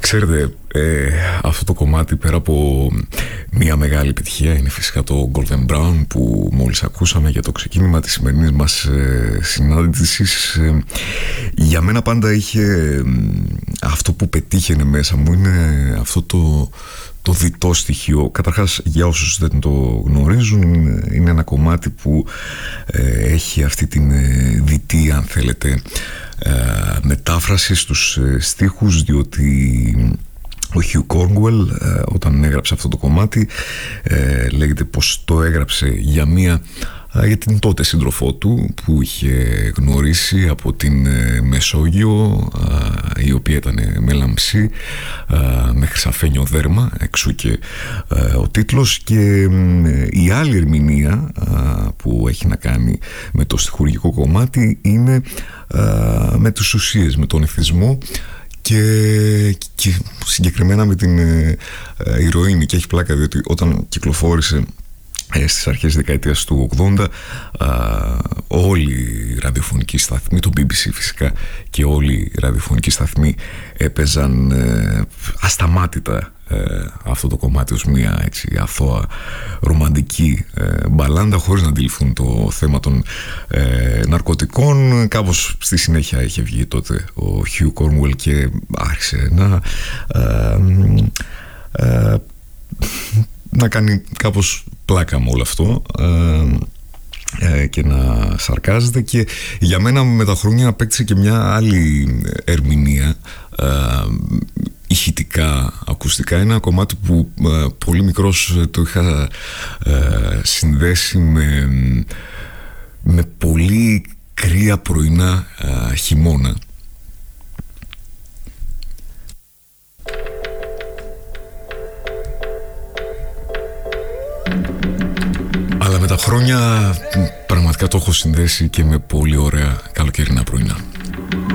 Ξέρετε, αυτό το κομμάτι πέρα από μια μεγάλη επιτυχία είναι φυσικά το Golden Brown που μόλις ακούσαμε για το ξεκίνημα της σημερινής μας συνάντησης. Για μένα πάντα είχε αυτό που πετύχαινε μέσα μου, είναι αυτό το διτό στοιχείο. Καταρχάς, για όσους δεν το γνωρίζουν, είναι ένα κομμάτι που έχει αυτή την διτή, αν θέλετε, μετάφραση στους στίχους, διότι ο Hugh Cornwell όταν έγραψε αυτό το κομμάτι λέγεται πως το έγραψε για την τότε σύντροφό του που είχε γνωρίσει από την Μεσόγειο, η οποία ήταν με λαμψή, με χρυσαφένιο δέρμα, εξού και ο τίτλος. Και η άλλη ερμηνεία που έχει να κάνει με το στιχουργικό κομμάτι είναι με τις ουσίες, με τον εθισμό και συγκεκριμένα με την ηρωίνη. Και έχει πλάκα διότι όταν κυκλοφόρησε στις αρχές της δεκαετίας του 80 όλοι οι ραδιοφωνικοί σταθμοί, το BBC φυσικά, και όλοι οι ραδιοφωνικοί σταθμοί έπαιζαν ασταμάτητα αυτό το κομμάτι ως μια έτσι αθώα ρομαντική μπαλάντα, χωρίς να αντιληφθούν το θέμα των ναρκωτικών. Κάπως στη συνέχεια είχε βγει τότε ο Hugh Cornwell και άρχισε να κάνει κάπως πλάκα με όλο αυτό και να σαρκάζεται. Και για μένα με τα χρόνια απέκτησε και μια άλλη ερμηνεία ηχητικά, ακουστικά. Ένα κομμάτι που πολύ μικρός το είχα συνδέσει με πολύ κρύα πρωινά χειμώνα. Αλλά με τα χρόνια πραγματικά το έχω συνδέσει και με πολύ ωραία καλοκαιρινά πρωινά.